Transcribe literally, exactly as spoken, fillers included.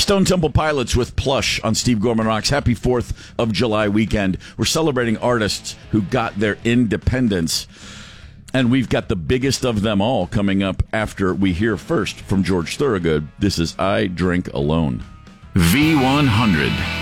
Stone Temple Pilots with Plush on Steve Gorman Rocks. Happy fourth of July weekend. We're celebrating artists who got their independence, and we've got the biggest of them all coming up after we hear first from George Thorogood. This is I Drink Alone. V one hundred.